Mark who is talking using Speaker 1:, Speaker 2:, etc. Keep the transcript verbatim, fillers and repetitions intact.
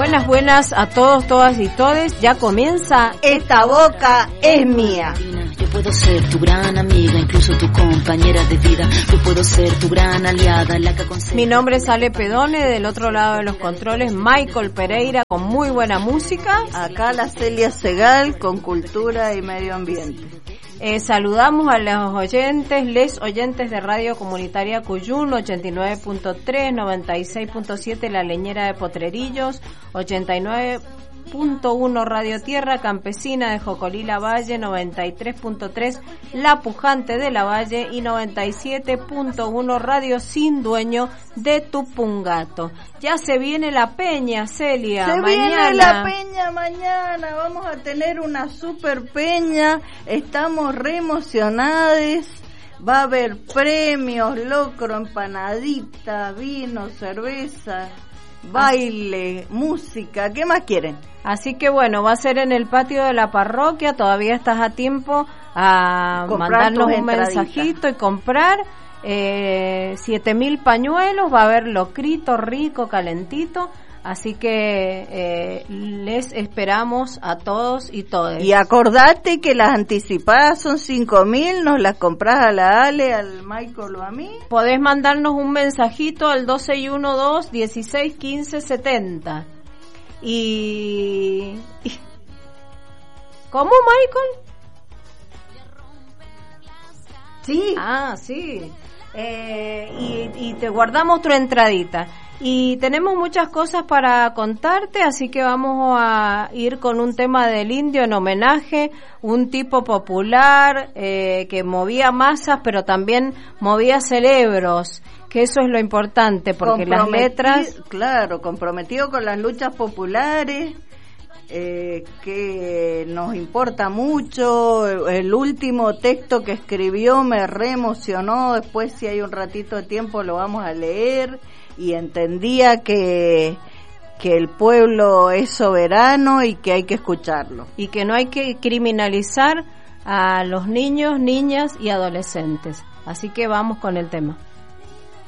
Speaker 1: Buenas, buenas a todos, todas y todes. Ya comienza
Speaker 2: Esta Boca es Mía.
Speaker 3: Yo puedo ser tu gran amiga, incluso tu compañera de vida. Yo puedo ser tu gran aliada, la que aconseja.
Speaker 1: Mi nombre es Ale Pedone, del otro lado de los controles Michael Pereira con muy buena música.
Speaker 2: Acá la Celia Segal con cultura y medio ambiente.
Speaker 1: Eh, saludamos a los oyentes, les oyentes de Radio Comunitaria Cuyún, ochenta y nueve punto tres, noventa y seis punto siete La Leñera de Potrerillos, ochenta y nueve punto uno Radio Tierra Campesina de Jocolí La Valle, noventa y tres punto tres La Pujante de La Valle y noventa y siete punto uno Radio Sin Dueño de Tupungato. Ya se viene la peña, Celia.
Speaker 2: Se
Speaker 1: mañana.
Speaker 2: viene la peña mañana, vamos a tener una super peña, estamos re emocionados. Va a haber premios, locro, empanadita, vino, cerveza, baile, música, ¿qué más quieren?
Speaker 1: Así que bueno, va a ser en el patio de la parroquia, todavía estás a tiempo a
Speaker 2: Comprar
Speaker 1: mandarnos
Speaker 2: tus
Speaker 1: un
Speaker 2: entraditas.
Speaker 1: mensajito y comprar eh, siete mil pañuelos, va a haber locrito rico, calentito, así que eh, les esperamos a todos y todes.
Speaker 2: Y acordate que las anticipadas son cinco mil, nos las compras a la Ale, al Michael o a mí.
Speaker 1: Podés mandarnos un mensajito al dos seis uno dos, dieciséis quince setenta. Y... y- ¿Cómo, Michael?
Speaker 2: Sí.
Speaker 1: Ah, sí. Eh, y, y te guardamos tu entradita. Y tenemos muchas cosas para contarte, así que vamos a ir con un tema del indio en homenaje, un tipo popular eh, que movía masas, pero también movía cerebros, que eso es lo importante, porque las
Speaker 2: Comprometi-
Speaker 1: letras...
Speaker 2: Claro, comprometido con las luchas populares, eh, que nos importa mucho. El último texto que escribió me re emocionó, después si hay un ratito de tiempo lo vamos a leer, y entendía que, que el pueblo es soberano y que hay que escucharlo.
Speaker 1: y que no hay que criminalizar a los niños, niñas y adolescentes. Así que vamos con el tema.